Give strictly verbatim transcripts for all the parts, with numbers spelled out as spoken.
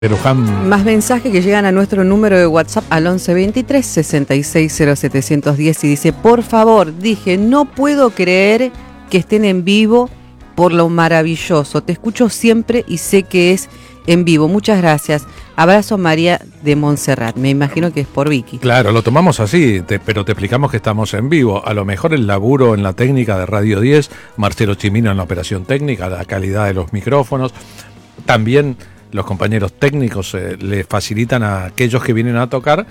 Peruján. Más mensajes que llegan a nuestro número de WhatsApp al once veintitrés sesenta y seis cero setecientos diez y dice: por favor, dije, no puedo creer que estén en vivo por lo maravilloso. Te escucho siempre y sé que es en vivo. Muchas gracias. Abrazo, María de Montserrat. Me imagino que es por Vicky. Claro, lo tomamos así, te, pero te explicamos que estamos en vivo. A lo mejor el laburo en la técnica de Radio diez, Marcelo Chimino en la operación técnica, la calidad de los micrófonos, también los compañeros técnicos eh, le facilitan a aquellos que vienen a tocar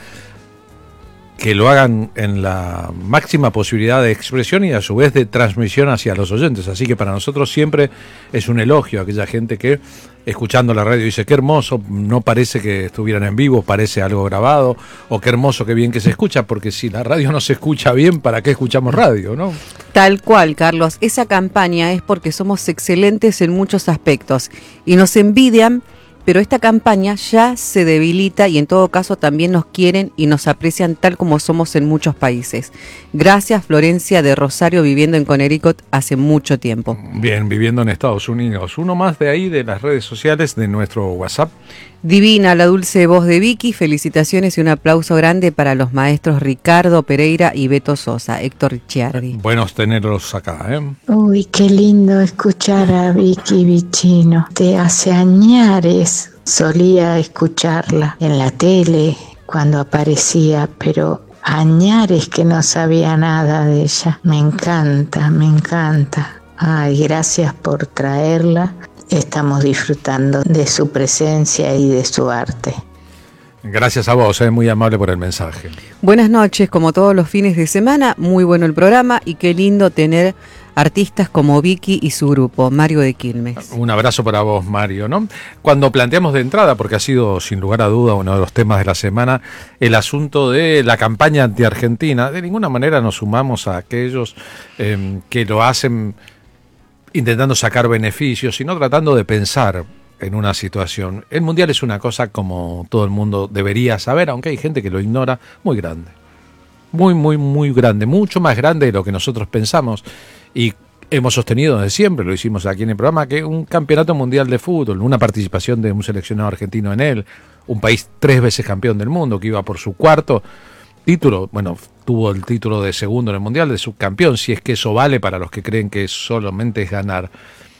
que lo hagan en la máxima posibilidad de expresión y a su vez de transmisión hacia los oyentes. Así que para nosotros siempre es un elogio a aquella gente que, escuchando la radio, dice: qué hermoso, no parece que estuvieran en vivo, parece algo grabado, o qué hermoso, qué bien que se escucha, porque si la radio no se escucha bien, ¿para qué escuchamos radio, no? Tal cual, Carlos. Esa campaña es porque somos excelentes en muchos aspectos y nos envidian, pero esta campaña ya se debilita y en todo caso también nos quieren y nos aprecian tal como somos en muchos países. Gracias, Florencia de Rosario, viviendo en Connecticut hace mucho tiempo. Bien, viviendo en Estados Unidos. Uno más de ahí, de las redes sociales, de nuestro WhatsApp. Divina la dulce voz de Vicky, felicitaciones y un aplauso grande para los maestros Ricardo Pereira y Beto Sosa. Héctor Ricciardi. Buenos tenerlos acá, ¿eh? Uy, qué lindo escuchar a Vicky Vicino. De hace añares solía escucharla en la tele cuando aparecía, pero añares que no sabía nada de ella. Me encanta, me encanta. Ay, gracias por traerla. Estamos disfrutando de su presencia y de su arte. Gracias a vos, eh, muy amable por el mensaje. Buenas noches, como todos los fines de semana, muy bueno el programa y qué lindo tener artistas como Vicky y su grupo, Mario de Quilmes. Un abrazo para vos, Mario, ¿no? Cuando planteamos de entrada, porque ha sido sin lugar a duda uno de los temas de la semana, el asunto de la campaña anti-Argentina, de ninguna manera nos sumamos a aquellos eh, que lo hacen intentando sacar beneficios, sino tratando de pensar en una situación. El Mundial es una cosa, como todo el mundo debería saber, aunque hay gente que lo ignora, muy grande. Muy, muy, muy grande. Mucho más grande de lo que nosotros pensamos. Y hemos sostenido desde siempre, lo hicimos aquí en el programa, que un campeonato mundial de fútbol, una participación de un seleccionado argentino en él, un país tres veces campeón del mundo, que iba por su cuarto título, bueno, tuvo el título de segundo en el Mundial, de subcampeón, si es que eso vale para los que creen que solamente es ganar.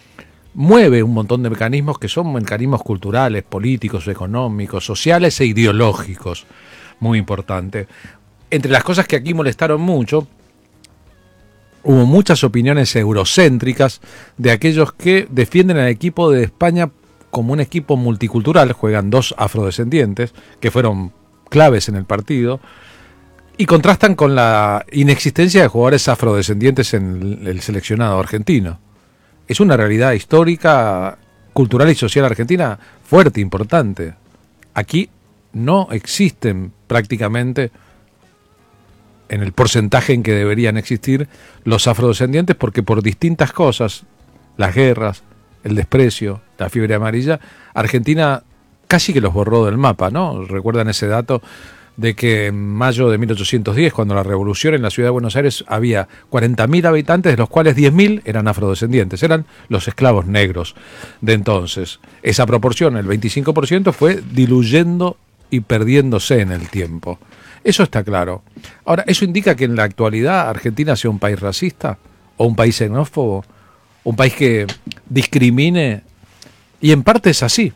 Mueve un montón de mecanismos que son mecanismos culturales, políticos, económicos, sociales e ideológicos, muy importante. Entre las cosas que aquí molestaron mucho, hubo muchas opiniones eurocéntricas de aquellos que defienden al equipo de España como un equipo multicultural. Juegan dos afrodescendientes que fueron claves en el partido, y contrastan con la inexistencia de jugadores afrodescendientes en el seleccionado argentino. Es una realidad histórica, cultural y social argentina fuerte, importante. Aquí no existen prácticamente, en el porcentaje en que deberían existir, los afrodescendientes, porque por distintas cosas, las guerras, el desprecio, la fiebre amarilla, Argentina casi que los borró del mapa, ¿no? Recuerdan ese dato de que en mayo de mil ochocientos diez, cuando la revolución en la ciudad de Buenos Aires, había cuarenta mil habitantes, de los cuales diez mil eran afrodescendientes, eran los esclavos negros de entonces. Esa proporción, el veinticinco por ciento, fue diluyendo y perdiéndose en el tiempo. Eso está claro. Ahora, ¿eso indica que en la actualidad Argentina sea un país racista? ¿O un país xenófobo? ¿Un país que discrimine? Y en parte es así.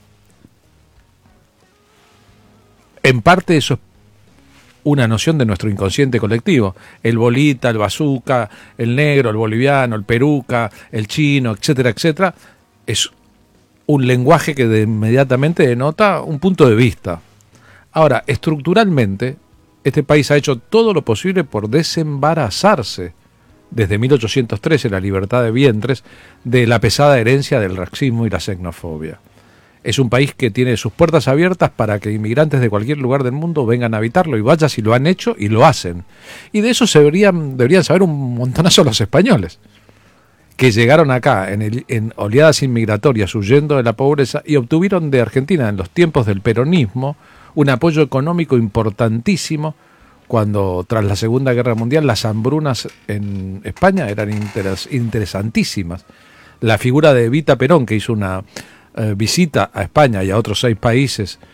En parte eso es una noción de nuestro inconsciente colectivo. El bolita, el bazooka, el negro, el boliviano, el peruca, el chino, etcétera, etcétera, es un lenguaje que de inmediatamente denota un punto de vista. Ahora, estructuralmente, este país ha hecho todo lo posible por desembarazarse, desde mil ochocientos trece, la libertad de vientres, de la pesada herencia del racismo y la xenofobia. Es un país que tiene sus puertas abiertas para que inmigrantes de cualquier lugar del mundo vengan a habitarlo, y vaya si lo han hecho y lo hacen. Y de eso se deberían, deberían saber un montonazo los españoles, que llegaron acá en, el, en oleadas inmigratorias huyendo de la pobreza y obtuvieron de Argentina, en los tiempos del peronismo, un apoyo económico importantísimo, cuando tras la Segunda Guerra Mundial las hambrunas en España eran interes, interesantísimas. La figura de Evita Perón, que hizo una eh, visita a España y a otros seis países